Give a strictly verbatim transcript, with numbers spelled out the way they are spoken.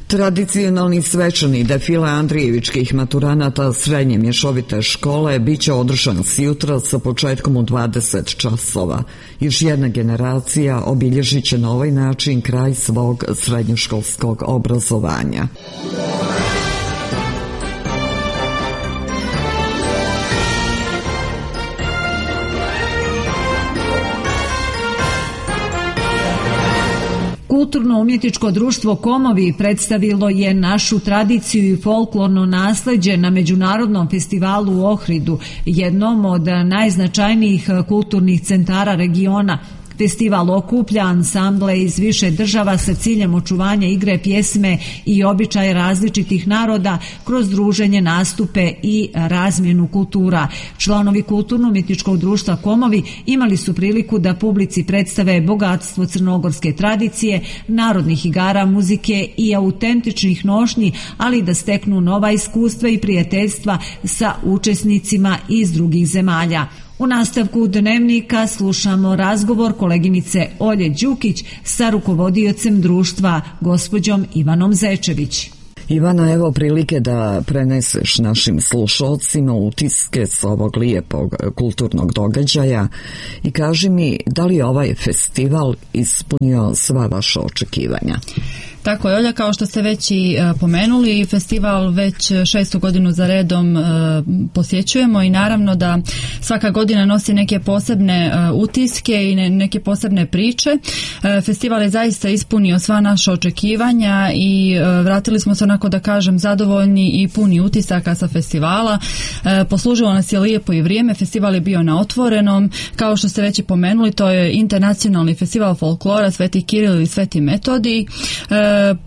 Tradicionalni svečani defile Andrijevičkih maturanata srednje mješovite škole bit će održan sjutra sa početkom u dvadeset časova. Još jedna generacija obilježit će na ovaj način kraj svog srednjoškolskog obrazovanja. Kulturno-umjetničko društvo Komovi predstavilo je našu tradiciju i folklorno nasleđe na Međunarodnom festivalu u Ohridu, jednom od najznačajnijih kulturnih centara regiona. Festival okuplja ansamble iz više država sa ciljem očuvanja igre, pjesme i običaje različitih naroda kroz druženje, nastupe i razmjenu kultura. Članovi Kulturno-umjetničkog društva Komovi imali su priliku da publici predstave bogatstvo crnogorske tradicije, narodnih igara, muzike i autentičnih nošnji, ali i da steknu nova iskustva i prijateljstva sa učesnicima iz drugih zemalja. U nastavku Dnevnika slušamo razgovor koleginice Olje Đukić sa rukovodiocem društva, gospođom Ivanom Zečević. Ivana, evo prilike da preneseš našim slušalcima utiske s ovog lijepog kulturnog događaja i kaži mi, da li je ovaj festival ispunio sva vaša očekivanja? Tako je, Olja, kao što ste već i pomenuli, festival već šestu godinu za redom e, posjećujemo i naravno da svaka godina nosi neke posebne e, utiske i ne, neke posebne priče. E, festival je zaista ispunio sva naša očekivanja i e, vratili smo se, onako da kažem, zadovoljni i puni utisaka sa festivala. E, poslužilo nas je lijepo i vrijeme, festival je bio na otvorenom, kao što ste već i pomenuli, to je internacionalni festival folklora Sveti Kiril i Sveti Metodij. E,